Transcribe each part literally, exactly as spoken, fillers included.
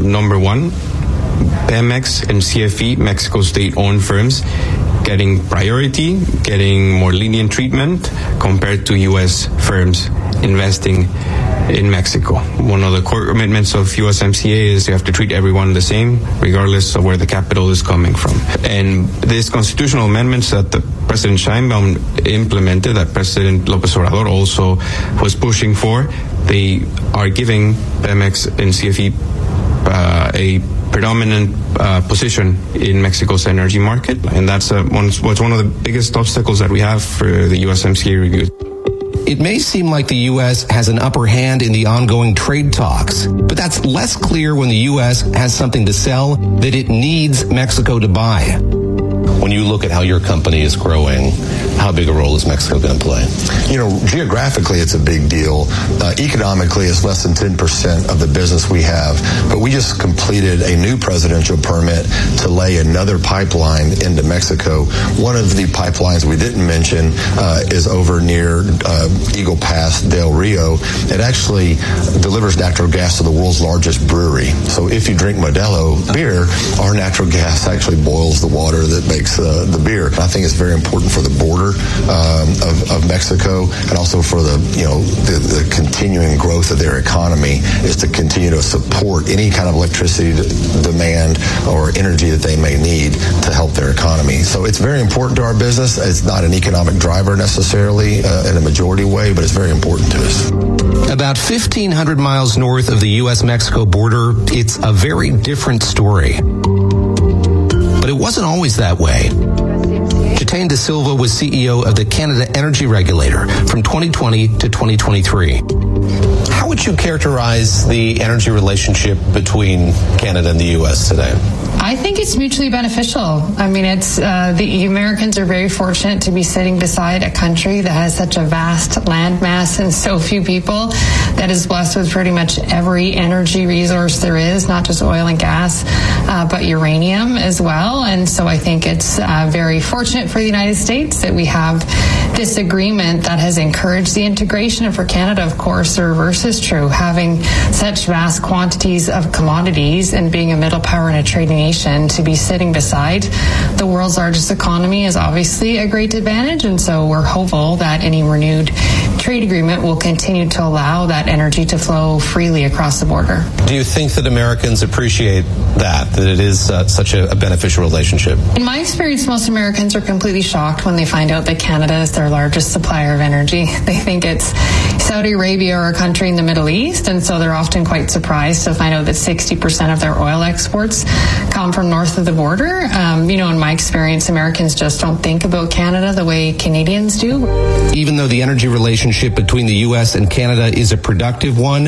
number one, Pemex and C F E, Mexico state-owned firms, getting priority, getting more lenient treatment compared to U S firms investing in Mexico. One of the core commitments of U S M C A is you have to treat everyone the same, regardless of where the capital is coming from. And these constitutional amendments that the President Sheinbaum implemented, that President López Obrador also was pushing for, they are giving Pemex and C F E uh, a predominant uh, position in Mexico's energy market, and that's uh, one, what's one of the biggest obstacles that we have for the U S M C A review. It may seem like the U S has an upper hand in the ongoing trade talks, but that's less clear when the U S has something to sell that it needs Mexico to buy. When you look at how your company is growing, how big a role is Mexico going to play? You know, geographically, it's a big deal. Uh, economically, it's less than ten percent of the business we have. But we just completed a new presidential permit to lay another pipeline into Mexico. One of the pipelines we didn't mention uh, is over near uh, Eagle Pass, Del Rio. It actually delivers natural gas to the world's largest brewery. So if you drink Modelo beer, our natural gas actually boils the water that makes uh, the beer. I think it's very important for the border um, of, of Mexico, and also for the, you know, the, the continuing growth of their economy, is to continue to support any kind of electricity demand or energy that they may need to help their economy. So it's very important to our business. It's not an economic driver necessarily uh, in a majority way, but it's very important to us. About fifteen hundred miles north of the U S Mexico border, it's a very different story. But it wasn't always that way. Jatane De Silva was C E O of the Canada Energy Regulator from twenty twenty to twenty twenty-three. How would you characterize the energy relationship between Canada and the U S today? I think it's mutually beneficial. I mean, it's uh, the Americans are very fortunate to be sitting beside a country that has such a vast landmass and so few people, that is blessed with pretty much every energy resource there is, not just oil and gas, uh, but uranium as well. And so I think it's uh, very fortunate for the United States that we have this agreement that has encouraged the integration. And for Canada, of course, the reverse is true. Having such vast quantities of commodities and being a middle power and a trading nation, to be sitting beside the world's largest economy is obviously a great advantage. And so we're hopeful that any renewed trade agreement will continue to allow that energy to flow freely across the border. Do you think that Americans appreciate that, that it is uh, such a, a beneficial relationship? In my experience, most Americans are completely shocked when they find out that Canada is their largest supplier of energy. They think it's Saudi Arabia or a country in the Middle East, and so they're often quite surprised to find out that sixty percent of their oil exports come from north of the border. Um, you know, in my experience, Americans just don't think about Canada the way Canadians do. Even though the energy relationship between the U S and Canada is a productive one,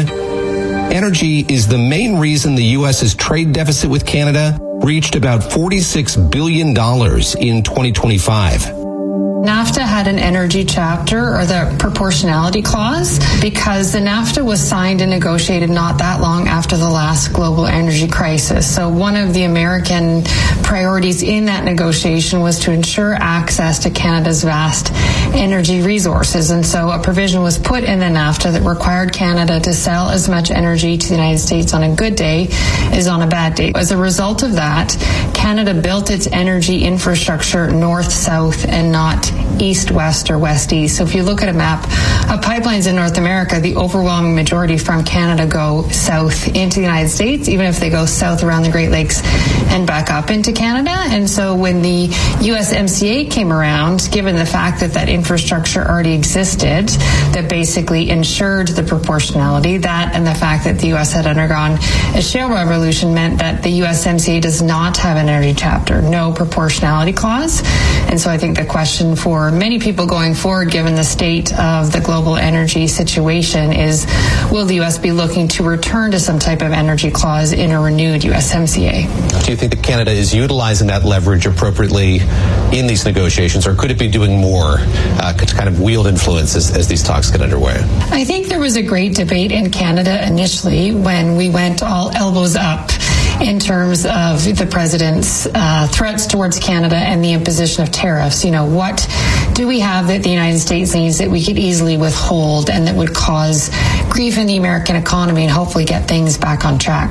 energy is the main reason the U S's trade deficit with Canada reached about forty-six billion dollars in twenty twenty-five. NAFTA had an energy chapter, or the proportionality clause, because the NAFTA was signed and negotiated not that long after the last global energy crisis. So one of the American priorities in that negotiation was to ensure access to Canada's vast energy resources. And so a provision was put in the NAFTA that required Canada to sell as much energy to the United States on a good day as on a bad day. As a result of that, Canada built its energy infrastructure north-south and not east-west or west-east. So if you look at a map of pipelines in North America, the overwhelming majority from Canada go south into the United States, even if they go south around the Great Lakes and back up into Canada. And so when the U S M C A came around, given the fact that that infrastructure already existed, that basically ensured the proportionality, that and the fact that the U S had undergone a shale revolution meant that the U S M C A does not have an energy chapter, no proportionality clause. And so I think the question for many people going forward, given the state of the global energy situation, is will the U S be looking to return to some type of energy clause in a renewed U S M C A? Do you think that Canada is utilizing that leverage appropriately in these negotiations, or could it be doing more uh, to kind of wield influence as, as these talks get underway? I think there was a great debate in Canada initially when we went all elbows up in terms of the president's uh, threats towards Canada and the imposition of tariffs. You know, what do we have that the United States needs that we could easily withhold and that would cause grief in the American economy and hopefully get things back on track?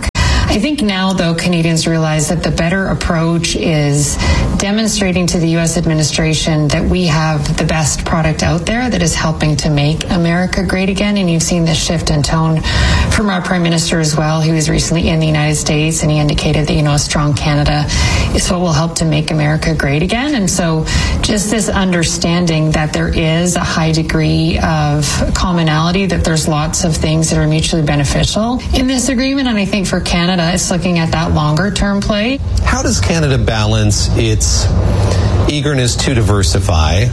I think now, though, Canadians realize that the better approach is demonstrating to the U S administration that we have the best product out there that is helping to make America great again. And you've seen this shift in tone from our Prime Minister as well. He was recently in the United States, and he indicated that, you know, a strong Canada is what will help to make America great again. And so just this understanding that there is a high degree of commonality, that there's lots of things that are mutually beneficial in this agreement. And I think for Canada, it's looking at that longer term play. How does Canada balance its eagerness to diversify,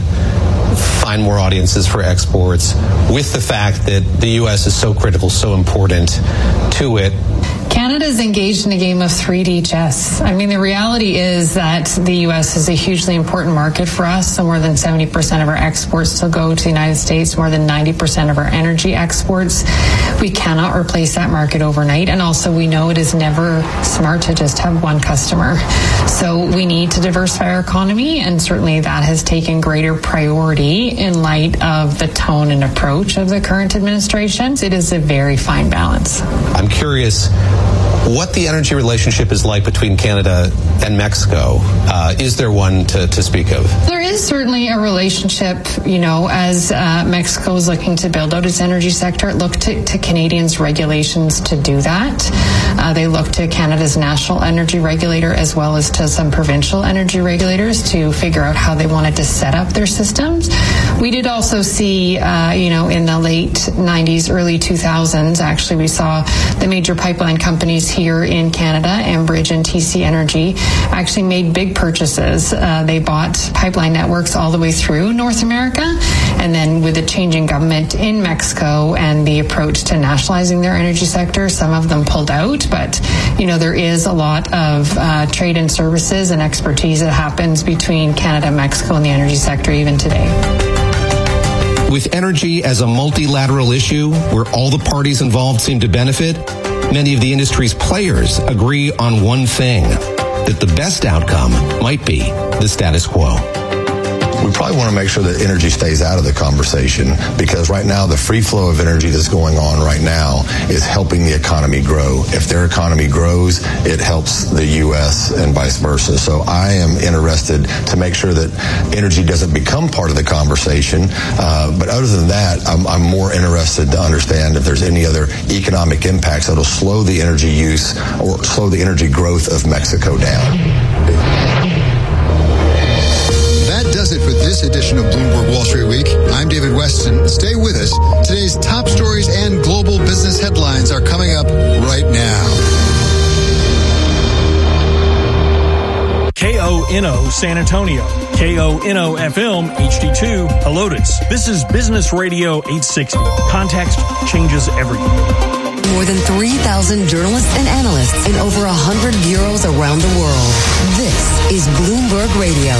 find more audiences for exports, with the fact that the U S is so critical, so important to it? Canada is engaged in a game of three D chess. I mean, the reality is that the U S is a hugely important market for us. So more than seventy percent of our exports still go to the United States, more than ninety percent of our energy exports. We cannot replace that market overnight. And also we know it is never smart to just have one customer. So we need to diversify our economy, and certainly that has taken greater priority in light of the tone and approach of the current administration. It is a very fine balance. I'm curious what the energy relationship is like between Canada and Mexico. Uh, is there one to, to speak of? There is certainly a relationship, you know, as uh, Mexico is looking to build out its energy sector. It looked to, to Canadians' regulations to do that. Uh, they look to Canada's national energy regulator as well as to some provincial energy regulators to figure out how they wanted to set up their systems. We did also see, uh, you know, in the late nineties, early two thousands, actually, we saw the major pipeline companies here in Canada, Enbridge and T C Energy, actually made big purchases. Uh, they bought pipeline networks all the way through North America, and then with the changing government in Mexico and the approach to nationalizing their energy sector, some of them pulled out. But, you know, there is a lot of uh, trade and services and expertise that happens between Canada and Mexico in the energy sector even today. With energy as a multilateral issue where all the parties involved seem to benefit, many of the industry's players agree on one thing, that the best outcome might be the status quo. We probably want to make sure that energy stays out of the conversation, because right now the free flow of energy that's going on right now is helping the economy grow. If their economy grows, it helps the U S and vice versa. So I am interested to make sure that energy doesn't become part of the conversation. Uh, but other than that, I'm, I'm more interested to understand if there's any other economic impacts that will slow the energy use or slow the energy growth of Mexico down. That does it for this edition of Bloomberg Wall Street Week. I'm David Weston. Stay with us. Today's top stories and global business headlines are coming up right now. K O N O San Antonio, K O N O F M H D two Helotes. This is Business Radio eight sixty. Context changes everything. More than three thousand journalists and analysts in over one hundred bureaus around the world. This is Bloomberg Radio.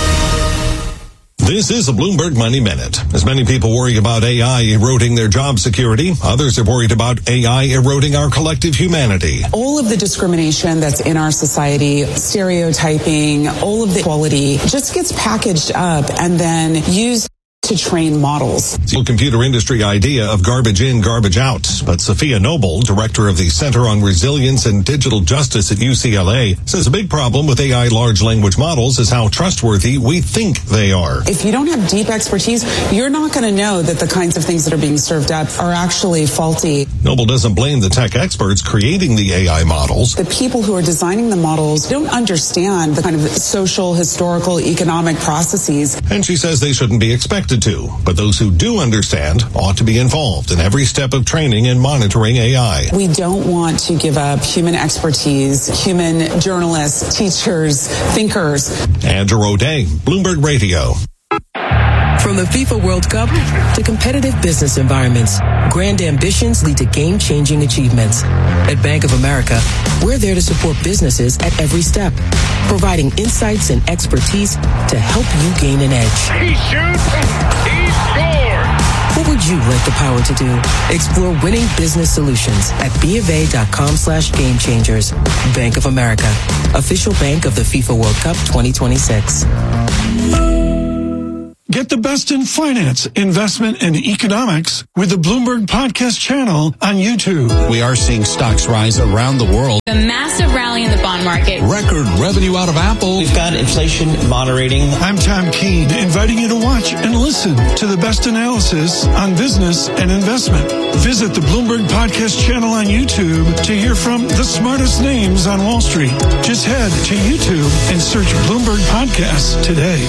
This is a Bloomberg Money Minute. As many people worry about A I eroding their job security, others are worried about A I eroding our collective humanity. All of the discrimination that's in our society, stereotyping, all of the equality just gets packaged up and then used to train models. The computer industry idea of garbage in, garbage out. But Sophia Noble, director of the Center on Resilience and Digital Justice at U C L A, says a big problem with A I large language models is how trustworthy we think they are. If you don't have deep expertise, you're not going to know that the kinds of things that are being served up are actually faulty. Noble doesn't blame the tech experts creating the A I models. The people who are designing the models don't understand the kind of social, historical, economic processes. And she says they shouldn't be expected to, but those who do understand ought to be involved in every step of training and monitoring A I. We don't want to give up human expertise, human journalists, teachers, thinkers. Andrew O'Day, Bloomberg Radio. From the FIFA World Cup to competitive business environments, grand ambitions lead to game-changing achievements. At Bank of America, we're there to support businesses at every step, providing insights and expertise to help you gain an edge. He shoots, he scores! What would you like the power to do? Explore winning business solutions at BofA.com slash game changers. Bank of America, official bank of the FIFA World Cup twenty twenty-six. Get the best in finance, investment, and economics with the Bloomberg Podcast channel on YouTube. We are seeing stocks rise around the world. A massive rally in the bond market. Record revenue out of Apple. We've got inflation moderating. I'm Tom Keene, inviting you to watch and listen to the best analysis on business and investment. Visit the Bloomberg Podcast channel on YouTube to hear from the smartest names on Wall Street. Just head to YouTube and search Bloomberg Podcasts today.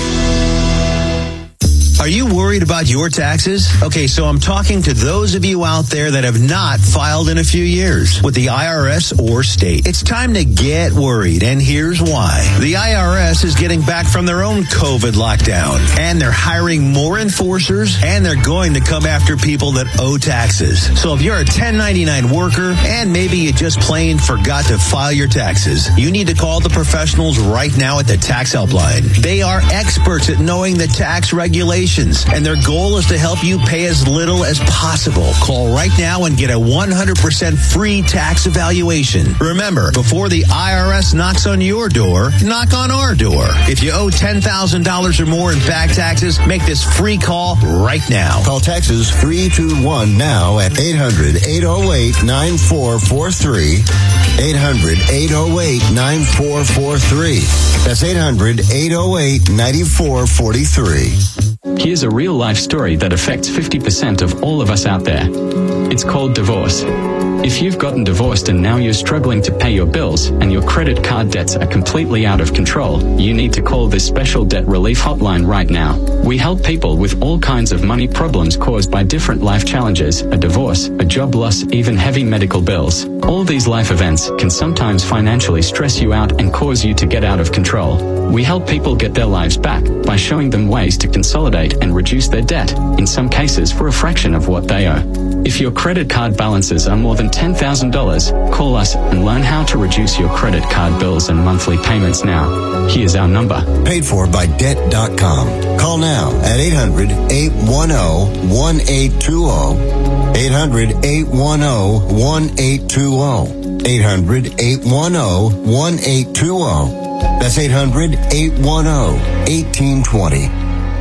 Are you worried about your taxes? Okay, so I'm talking to those of you out there that have not filed in a few years with the I R S or state. It's time to get worried, and here's why. The I R S is getting back from their own COVID lockdown, and they're hiring more enforcers, and they're going to come after people that owe taxes. So if you're a ten ninety-nine worker, and maybe you just plain forgot to file your taxes, you need to call the professionals right now at the Tax Helpline. They are experts at knowing the tax regulations, and their goal is to help you pay as little as possible. Call right now and get a one hundred percent free tax evaluation. Remember, before the I R S knocks on your door, knock on our door. If you owe ten thousand dollars or more in back taxes, make this free call right now. Call Texas three two one now at eight hundred, eight oh eight, nine four four three. eight hundred, eight oh eight, nine four four three. That's eight hundred, eight oh eight, nine four four three. Here's a real-life story that affects fifty percent of all of us out there. It's called divorce. If you've gotten divorced and now you're struggling to pay your bills and your credit card debts are completely out of control, you need to call this special debt relief hotline right now. We help people with all kinds of money problems caused by different life challenges, a divorce, a job loss, even heavy medical bills. All these life events can sometimes financially stress you out and cause you to get out of control. We help people get their lives back by showing them ways to consolidate and reduce their debt, in some cases for a fraction of what they owe. If your credit card balances are more than ten thousand dollars, call us and learn how to reduce your credit card bills and monthly payments now. Here's our number. Paid for by debt dot com. Call now at eight hundred, eight one zero, one eight two zero. eight hundred, eight one zero, one eight two zero. eight hundred, eight one zero, one eight two zero. That's eight hundred, eight one zero, one eight two zero.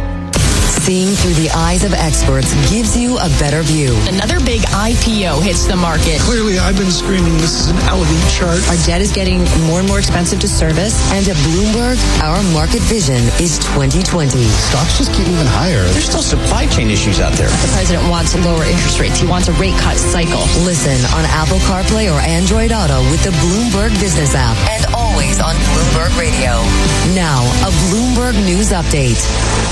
Seeing through the eyes of experts gives you a better view. Another big I P O hits the market. Clearly, I've been screaming this is an elevate chart. Our debt is getting more and more expensive to service. And at Bloomberg, our market vision is twenty twenty. Stocks just get even higher. There's still supply chain issues out there. The president wants lower interest rates. He wants a rate cut cycle. Listen on Apple CarPlay or Android Auto with the Bloomberg Business app. And always on Bloomberg Radio. Now, a Bloomberg News Update.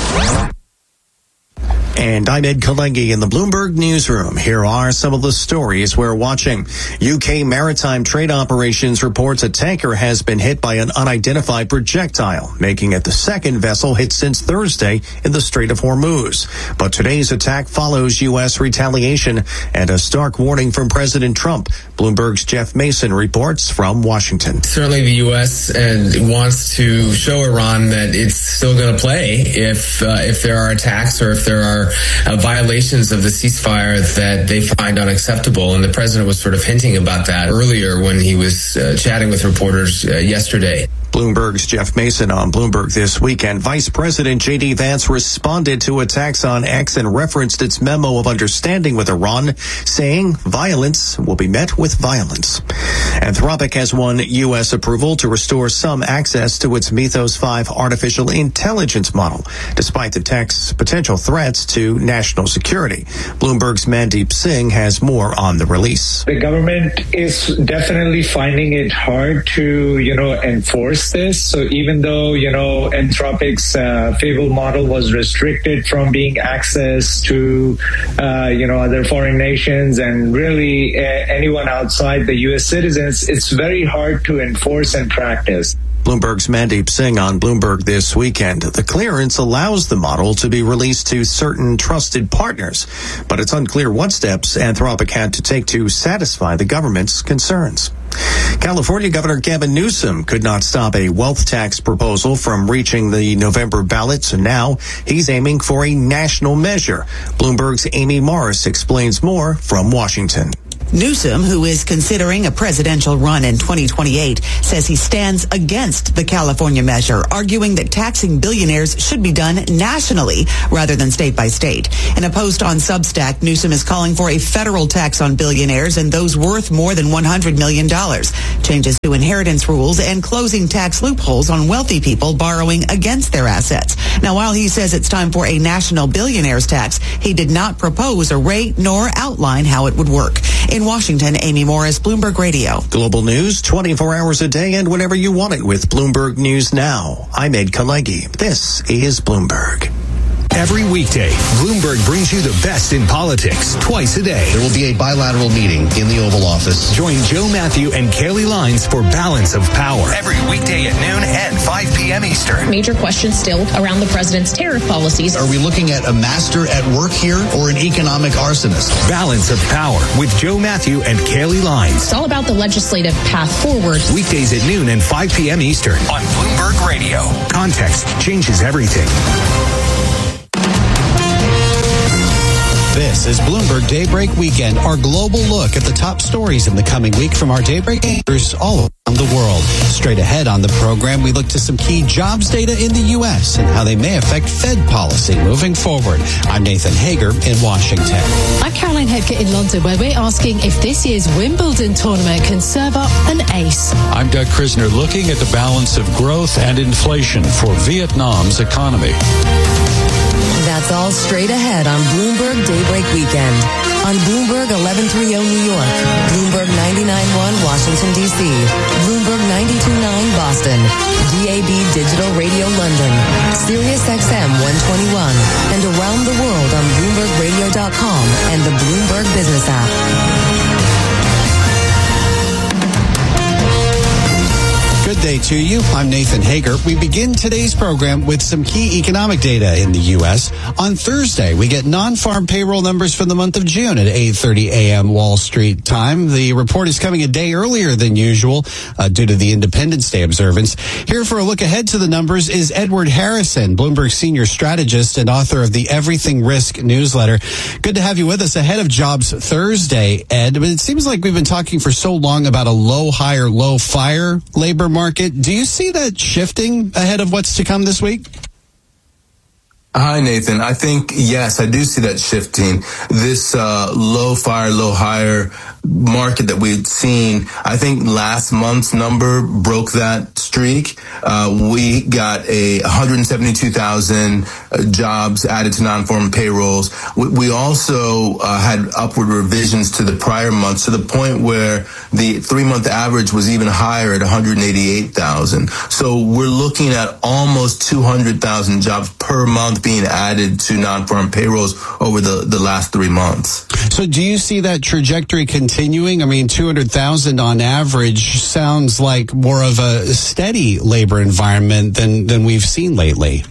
And I'm Ed Kalengi in the Bloomberg Newsroom. Here are some of the stories we're watching. U K Maritime Trade Operations reports a tanker has been hit by an unidentified projectile, making it the second vessel hit since Thursday in the Strait of Hormuz. But today's attack follows U S retaliation and a stark warning from President Trump. Bloomberg's Jeff Mason reports from Washington. Certainly the U S and wants to show Iran that it's still going to play if uh, if there are attacks or if there are Uh, violations of the ceasefire that they find unacceptable. And the president was sort of hinting about that earlier when he was uh, chatting with reporters uh, yesterday. Bloomberg's Jeff Mason on Bloomberg This Weekend. Vice President J D Vance responded to attacks on X and referenced its memo of understanding with Iran, saying violence will be met with violence. Anthropic has won U S approval to restore some access to its Mythos five artificial intelligence model, despite the tech's potential threats to national security. Bloomberg's Mandeep Singh has more on the release. The government is definitely finding it hard to, you know, enforce this. So even though, you know, Anthropic's uh, Fable model was restricted from being accessed to, uh, you know, other foreign nations and really uh, anyone outside the U S citizens, it's very hard to enforce and practice. Bloomberg's Mandeep Singh on Bloomberg This Weekend. The clearance allows the model to be released to certain trusted partners, but it's unclear what steps Anthropic had to take to satisfy the government's concerns. California Governor Gavin Newsom could not stop a wealth tax proposal from reaching the November ballot, so now he's aiming for a national measure. Bloomberg's Amy Morris explains more from Washington. Newsom, who is considering a presidential run in twenty twenty-eight, says he stands against the California measure, arguing that taxing billionaires should be done nationally rather than state by state. In a post on Substack, Newsom is calling for a federal tax on billionaires and those worth more than one hundred million dollars, changes to inheritance rules, and closing tax loopholes on wealthy people borrowing against their assets. Now, while he says it's time for a national billionaires tax, he did not propose a rate nor outline how it would work. In Washington, Amy Morris, Bloomberg Radio. Global news twenty-four hours a day and whenever you want it with Bloomberg News Now. I'm Ed Kalegi. This is Bloomberg. Every weekday, Bloomberg brings you the best in politics twice a day. There will be a bilateral meeting in the Oval Office. Join Joe Matthew and Kaylee Lines for Balance of Power. Every weekday at noon and five p.m. Eastern. Major questions still around the president's tariff policies. Are we looking at a master at work here or an economic arsonist? Balance of Power with Joe Matthew and Kaylee Lines. It's all about the legislative path forward. Weekdays at noon and five p.m. Eastern on Bloomberg Radio. Context changes everything. This is Bloomberg Daybreak Weekend, our global look at the top stories in the coming week from our Daybreak anchors all around the world. Straight ahead on the program, we look to some key jobs data in the U S and how they may affect Fed policy moving forward. I'm Nathan Hager in Washington. I'm Caroline Hebke in London, where we're asking if this year's Wimbledon tournament can serve up an ace. I'm Doug Krisner, looking at the balance of growth and inflation for Vietnam's economy. That's all straight ahead on Bloomberg Daybreak Weekend. On Bloomberg eleven thirty New York, Bloomberg ninety-nine point one Washington, D C, Bloomberg ninety-two point nine Boston, D A B Digital Radio London, Sirius X M one twenty-one, and around the world on Bloomberg Radio dot com and the Bloomberg Business app. Good day to you. I'm Nathan Hager. We begin today's program with some key economic data in the U S. On Thursday, we get non-farm payroll numbers for the month of June at eight thirty a.m. Wall Street time. The report is coming a day earlier than usual uh, due to the Independence Day observance. Here for a look ahead to the numbers is Edward Harrison, Bloomberg senior strategist and author of the Everything Risk newsletter. Good to have you with us ahead of Jobs Thursday, Ed. But it seems like we've been talking for so long about a low hire, low fire labor market. Market. Do you see that shifting ahead of what's to come this week? Hi, Nathan. I think, yes, I do see that shifting. This uh, low fire, low hire market that we've seen, I think last month's number broke that streak. Uh, we got a one hundred seventy-two thousand uh, jobs added to non-farm payrolls. We, we also uh, had upward revisions to the prior months to the point where the three-month average was even higher at one hundred eighty-eight thousand. So we're looking at almost two hundred thousand jobs per month being added to non-farm payrolls over the, the last three months. So do you see that trajectory continuing? I mean, two hundred thousand on average sounds like more of a steady labor environment than, than we've seen lately.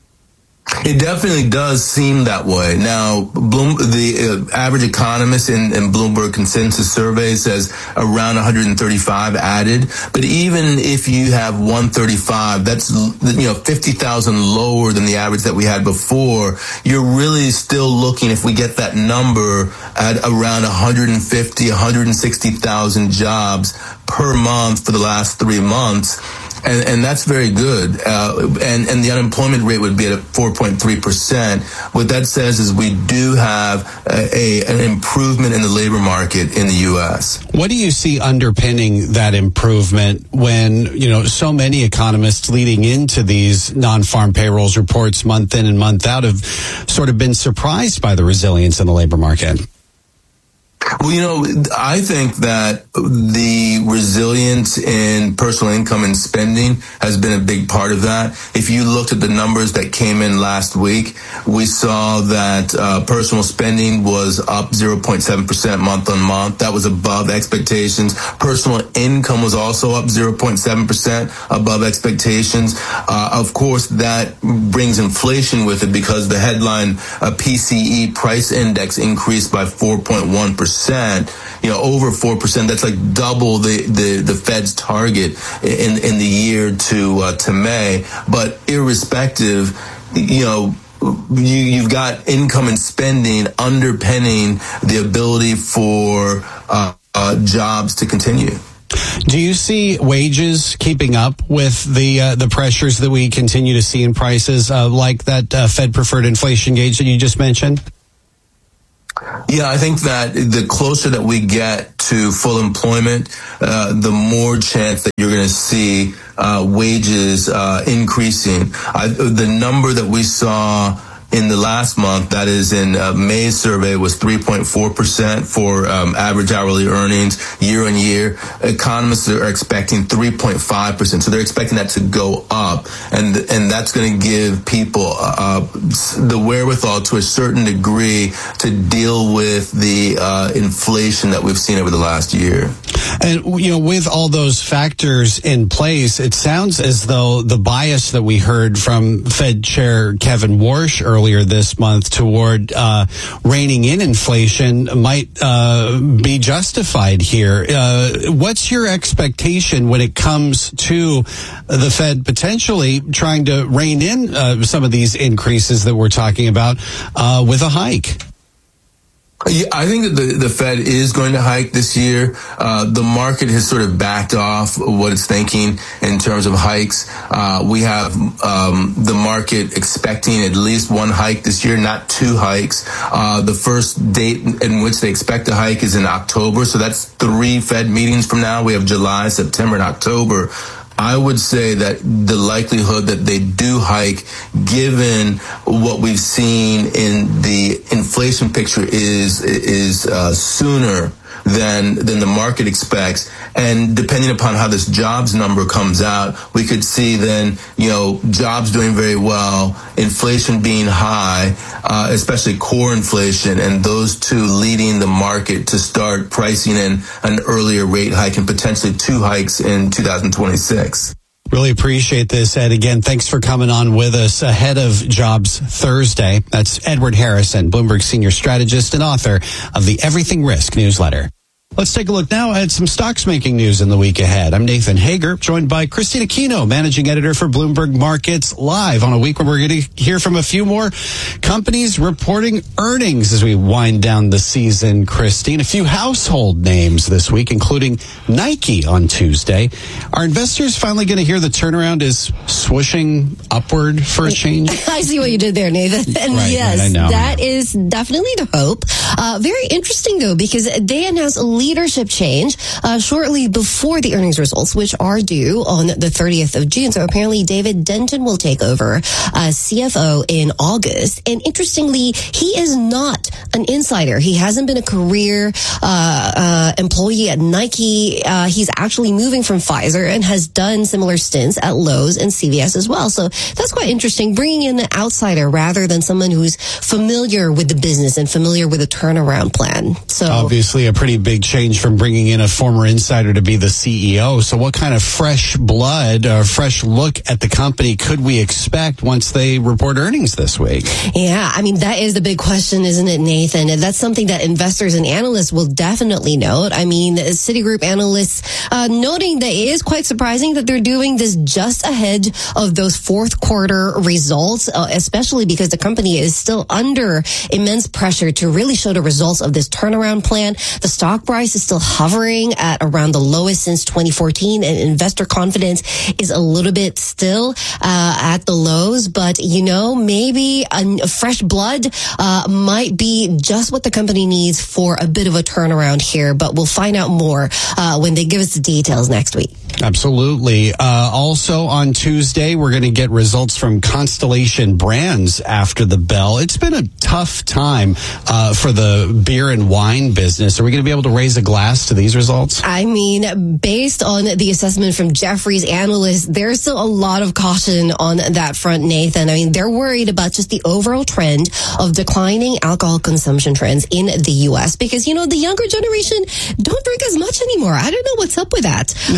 It definitely does seem that way. Now, Bloom, the uh, average economist in, in Bloomberg Consensus Survey says around one hundred thirty-five added. But even if you have one hundred thirty-five, that's, you know, fifty thousand lower than the average that we had before. You're really still looking, if we get that number, at around one hundred fifty, one hundred sixty thousand jobs per month for the last three months. And, and that's very good. Uh, and, and the unemployment rate would be at four point three percent. What that says is we do have a, a, an improvement in the labor market in the U S. What do you see underpinning that improvement when, you know, so many economists leading into these non-farm payrolls reports month in and month out have sort of been surprised by the resilience in the labor market? Well, you know, I think that the resilience in personal income and spending has been a big part of that. If you looked at the numbers that came in last week, we saw that uh, personal spending was up zero point seven percent month on month. That was above expectations. Personal income was also up zero point seven percent above expectations. Uh, of course, that brings inflation with it because the headline uh, P C E price index increased by four point one percent. You know, over four percent. That's like double the, the, the Fed's target in, in the year to, uh, to May. But irrespective, you know, you, you've got income and spending underpinning the ability for uh, uh, jobs to continue. Do you see wages keeping up with the uh, the pressures that we continue to see in prices, uh, like that uh, Fed preferred inflation gauge that you just mentioned? Yeah, I think that the closer that we get to full employment, uh, the more chance that you're going to see uh, wages uh, increasing. I, the number that we saw in the last month, that is in uh, May's survey, was three point four percent for um, average hourly earnings year on year. Economists are expecting three point five percent. So they're expecting that to go up. And and that's going to give people uh, the wherewithal to a certain degree to deal with the uh, inflation that we've seen over the last year. And, you know, with all those factors in place, it sounds as though the bias that we heard from Fed Chair Kevin Warsh earlier earlier this month toward uh, reining in inflation might uh, be justified here. Uh, what's your expectation when it comes to the Fed potentially trying to rein in uh, some of these increases that we're talking about uh, with a hike? Yeah, I think that the, the Fed is going to hike this year. Uh, the market has sort of backed off what it's thinking in terms of hikes. Uh, we have um, the market expecting at least one hike this year, not two hikes. Uh, the first date in which they expect a hike is in October, so that's three Fed meetings from now. We have July, September, and October. I would say that the likelihood that they do hike, given what we've seen in the inflation picture, is is uh, sooner than than the market expects. And depending upon how this jobs number comes out, we could see then, you know, jobs doing very well, inflation being high, uh, especially core inflation, and those two leading the market to start pricing in an earlier rate hike and potentially two hikes in two thousand twenty-six. Really appreciate this, Ed. Again, thanks for coming on with us ahead of Jobs Thursday. That's Edward Harrison, Bloomberg senior strategist and author of the Everything Risk newsletter. Let's take a look now at some stocks making news in the week ahead. I'm Nathan Hager, joined by Christina Kino, managing editor for Bloomberg Markets Live, on a week where we're going to hear from a few more companies reporting earnings as we wind down the season. Christine, a few household names this week, including Nike on Tuesday. Are investors finally going to hear the turnaround is swooshing upward for a change? I see what you did there, Nathan. And right, yes, right, I know. that is definitely the hope. Uh, very interesting, though, because they announced a leadership change uh, shortly before the earnings results, which are due on the thirtieth of June. So apparently David Denton will take over as C F O in August. And interestingly, he is not an insider. He hasn't been a career uh, uh, employee at Nike. Uh, he's actually moving from Pfizer and has done similar stints at Lowe's and C V S as well. So that's quite interesting, bringing in an outsider rather than someone who's familiar with the business and familiar with the turnaround plan. So obviously a pretty big change change from bringing in a former insider to be the C E O. So what kind of fresh blood or fresh look at the company could we expect once they report earnings this week? Yeah, I mean, that is the big question, isn't it, Nathan? And that's something that investors and analysts will definitely note. I mean, Citigroup analysts uh, noting that it is quite surprising that they're doing this just ahead of those fourth quarter results, uh, especially because the company is still under immense pressure to really show the results of this turnaround plan. The stock price is still hovering at around the lowest since twenty fourteen, and investor confidence is a little bit still uh, at the lows. But, you know, maybe a fresh blood uh, might be just what the company needs for a bit of a turnaround here. But we'll find out more uh, when they give us the details next week. Absolutely. Uh, also on Tuesday, we're going to get results from Constellation Brands after the bell. It's been a tough time uh, for the beer and wine business. Are we going to be able to raise a glass to these results? I mean, based on the assessment from Jefferies analysts, there's still a lot of caution on that front, Nathan. I mean, they're worried about just the overall trend of declining alcohol consumption trends in the U S because, you know, the younger generation don't drink as much anymore. I don't know what's up with that. Uh,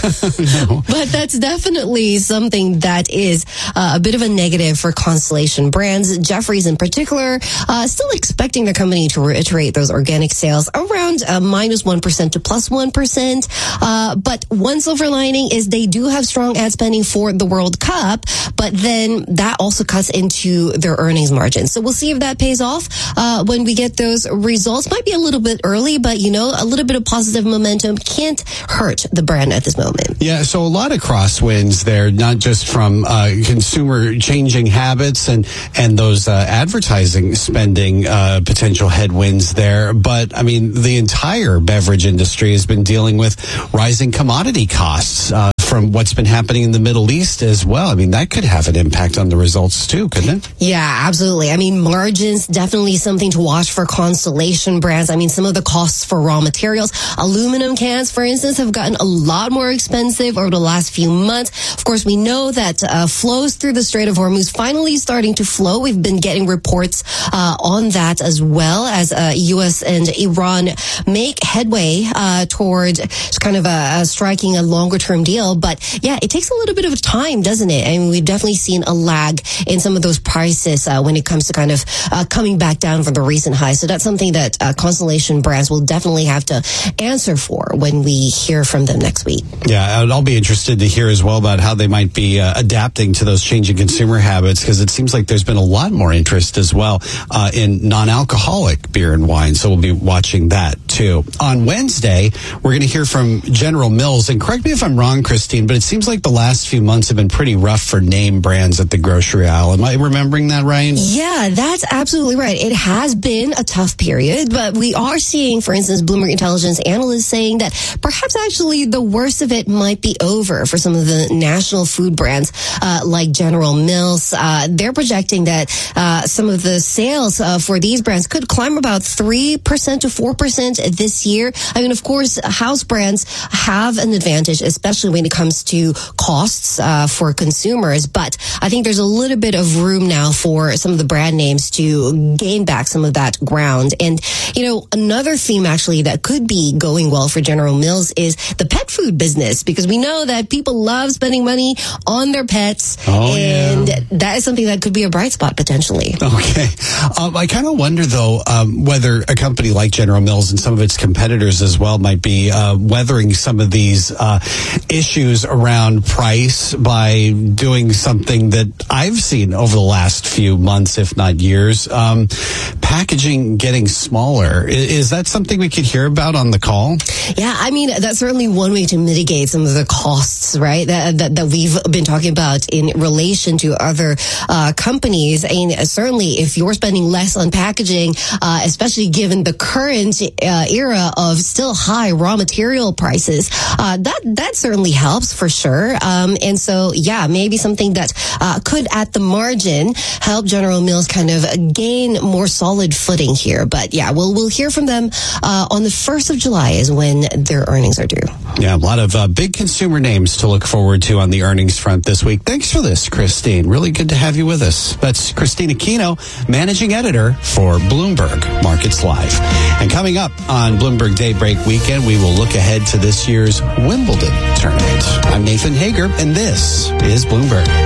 no. But that's definitely something that is uh, a bit of a negative for Constellation Brands. Jefferies in particular, uh, still expecting the company to reiterate those organic sales around uh, minus one percent to plus one percent. Uh, but one silver lining is they do have strong ad spending for the World Cup, but then that also cuts into their earnings margin. So we'll see if that pays off uh, when we get those results. Might be a little bit early, but you know, a little bit of positive momentum can't hurt the brand at this moment. Yeah, so a lot of crosswinds there, not just from uh, consumer changing habits and, and those uh, advertising spending uh, potential headwinds there, but I mean, the entire beverage industry has been dealing with rising commodity costs uh, from what's been happening in the Middle East as well. I mean, that could have an impact on the results too, couldn't it? Yeah, absolutely. I mean, margins, definitely something to watch for Constellation Brands. I mean, some of the costs for raw materials, aluminum cans, for instance, have gotten a lot more expensive over the last few months. Of course, we know that uh, flows through the Strait of Hormuz finally starting to flow. We've been getting reports uh, on that as well as uh, U S and Iran make headway uh, toward kind of a, a striking a longer term deal. But yeah, it takes a little bit of time, doesn't it? I mean, we've definitely seen a lag in some of those prices uh, when it comes to kind of uh, coming back down from the recent highs. So that's something that uh, Constellation Brands will definitely have to answer for when we hear from them next week. Yeah, I'll be interested to hear as well about how they might be uh, adapting to those changing consumer habits, because it seems like there's been a lot more interest as well uh, in non-alcoholic beer and wine. So we'll be watching that too. On Wednesday, we're going to hear from General Mills. And correct me if I'm wrong, Christine, but it seems like the last few months have been pretty rough for name brands at the grocery aisle. Am I remembering that right? Yeah, that's absolutely right. It has been a tough period, but we are seeing, for instance, Bloomberg Intelligence analysts saying that perhaps actually the worst of it might be over for some of the national food brands uh, like General Mills. Uh, they're projecting that uh, some of the sales uh, for these brands could climb about three percent to four percent this year. I mean, of course, house brands have an advantage, especially when it comes to costs uh, for consumers. But I think there's a little bit of room now for some of the brand names to gain back some of that ground. And, you know, another theme actually that could be going well for General Mills is the pet food business, because we know that people love spending money on their pets. Oh, and yeah. that is something that could be a bright spot potentially. Okay. Um, I kind of wonder, though, um, whether a company like General Mills and some of its competitors as well might be uh, weathering some of these uh, issues around price by doing something that I've seen over the last few months, if not years. Um, packaging getting smaller. Is, is that something we could hear about on the call? Yeah, I mean, that's certainly one way to mitigate some of the costs, right, that that, that we've been talking about in relation to other uh, companies. And certainly if you're spending less on packaging, uh, especially given the current uh, era of still high raw material prices, uh, that, that certainly helps for sure. Um, and so, yeah, maybe something that uh, could at the margin help General Mills kind of gain more solid footing here. But yeah, we'll, we'll hear from them uh, on the first of July is when their earnings are due. Yeah, a lot of uh, big consumer names to look forward to on the earnings front this week. Thanks for this, Christine. Really good to have you with us. That's Christine Aquino, managing editor for Bloomberg Markets Live. And coming up on Bloomberg Daybreak Weekend, we will look ahead to this year's Wimbledon tournament. I'm Nathan Hager, and this is Bloomberg.